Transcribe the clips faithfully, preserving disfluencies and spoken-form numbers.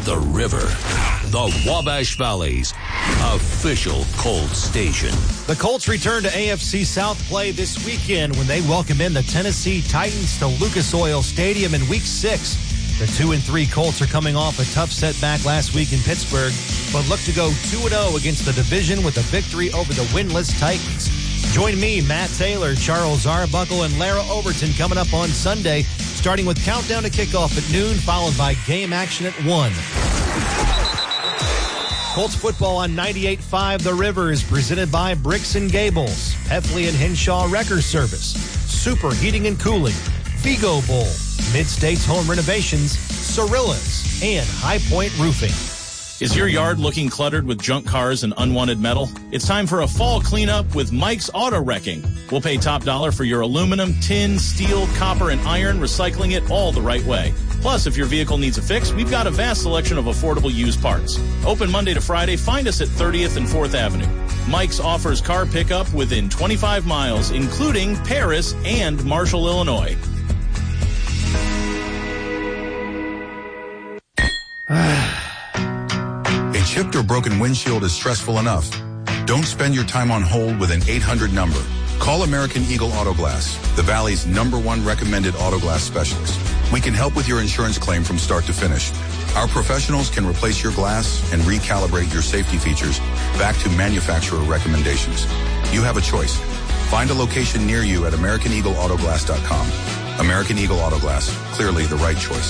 The River, the Wabash Valley's official Colts station. The Colts return to A F C South play this weekend when they welcome in the Tennessee Titans to Lucas Oil Stadium in Week six. The two and three Colts are coming off a tough setback last week in Pittsburgh, but look to go two and oh against the division with a victory over the winless Titans. Join me, Matt Taylor, Charles Arbuckle, and Lara Overton coming up on Sunday, starting with countdown to kickoff at noon, followed by game action at one. Colts football on ninety-eight point five The River is presented by Bricks and Gables, Heffley and Henshaw Wrecker Service, Super Heating and Cooling, Vigo Bowl, Mid-States Home Renovations, Cirillas, and High Point Roofing. Is your yard looking cluttered with junk cars and unwanted metal? It's time for a fall cleanup with Mike's Auto Wrecking. We'll pay top dollar for your aluminum, tin, steel, copper, and iron, recycling it all the right way. Plus, if your vehicle needs a fix, we've got a vast selection of affordable used parts. Open Monday to Friday. Find us at thirtieth and fourth Avenue. Mike's offers car pickup within twenty-five miles, including Paris and Marshall, Illinois. A chipped or broken windshield is stressful enough. Don't spend your time on hold with an eight hundred number. Call American Eagle Auto Glass, the Valley's number one recommended auto glass specialist. We can help with your insurance claim from start to finish. Our professionals can replace your glass and recalibrate your safety features back to manufacturer recommendations. You have a choice. Find a location near you at American Eagle Auto Glass dot com. American Eagle Auto Glass, clearly the right choice.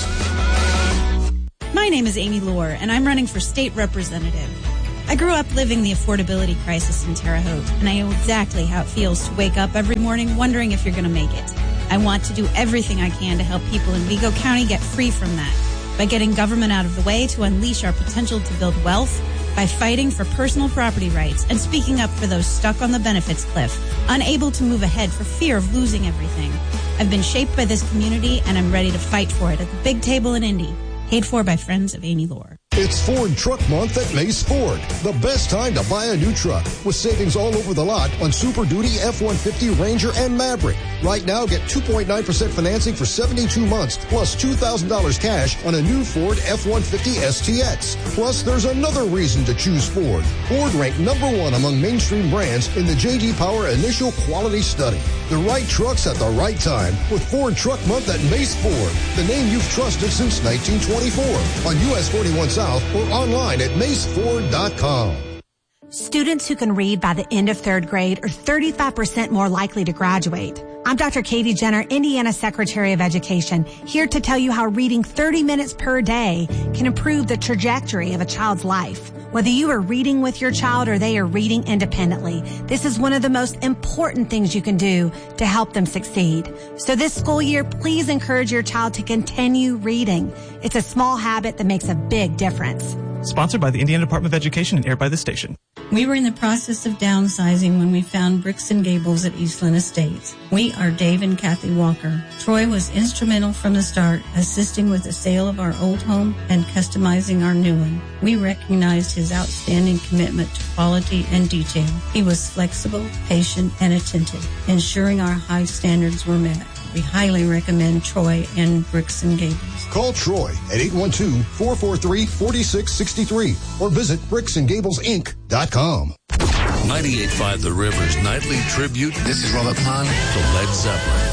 My name is Amy Lohr, and I'm running for state representative. I grew up living the affordability crisis in Terre Haute, and I know exactly how it feels to wake up every morning wondering if you're going to make it. I want to do everything I can to help people in Vigo County get free from that, by getting government out of the way to unleash our potential to build wealth, by fighting for personal property rights and speaking up for those stuck on the benefits cliff, unable to move ahead for fear of losing everything. I've been shaped by this community, and I'm ready to fight for it at the big table in Indy. Paid for by friends of Amy Lohr. It's Ford Truck Month at Mace Ford. The best time to buy a new truck with savings all over the lot on Super Duty, F one fifty, Ranger, and Maverick. Right now, get two point nine percent financing for seventy-two months plus two thousand dollars cash on a new Ford F one fifty S T X. Plus, there's another reason to choose Ford. Ford ranked number one among mainstream brands in the J D Power Initial Quality Study. The right trucks at the right time with Ford Truck Month at Mace Ford, the name you've trusted since nineteen twenty-four. On U S forty-one South or online at mace ford dot com. Students who can read by the end of third grade are thirty-five percent more likely to graduate. I'm Doctor Katie Jenner, Indiana Secretary of Education, here to tell you how reading thirty minutes per day can improve the trajectory of a child's life. Whether you are reading with your child or they are reading independently, this is one of the most important things you can do to help them succeed. So this school year, please encourage your child to continue reading. It's a small habit that makes a big difference. Sponsored by the Indiana Department of Education and aired by this station. We were in the process of downsizing when we found Bricks and Gables at Eastland Estates. We are Dave and Kathy Walker. Troy was instrumental from the start, assisting with the sale of our old home and customizing our new one. We recognized his outstanding commitment to quality and detail. He was flexible, patient, and attentive, ensuring our high standards were met. We highly recommend Troy and Bricks and Gables. Call Troy at eight one two, four four three, four six six three or visit bricks and gables inc dot com. ninety-eight point five The River's nightly tribute. This is Robert Plant to Led Zeppelin.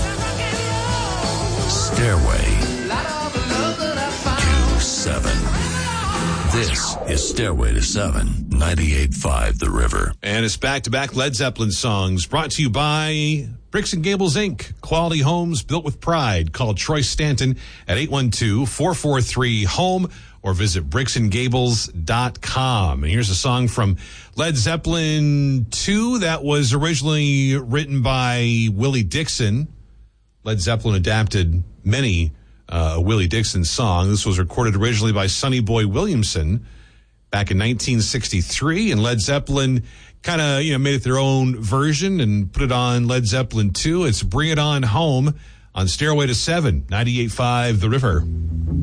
Stairway to Seven. This is Stairway to Seven, ninety-eight point five The River. And it's back-to-back Led Zeppelin songs brought to you by Bricks and Gables, Incorporated. Quality homes built with pride. Call Troy Stanton at eight one two, four four three, home or visit bricks and gables dot com. And here's a song from Led Zeppelin two that was originally written by Willie Dixon. Led Zeppelin adapted many uh, Willie Dixon songs. This was recorded originally by Sonny Boy Williamson back in nineteen sixty-three, and Led Zeppelin kind of, you know, made it their own version and put it on Led Zeppelin two. It's Bring It On Home on Stairway to Seven, ninety-eight point five The River.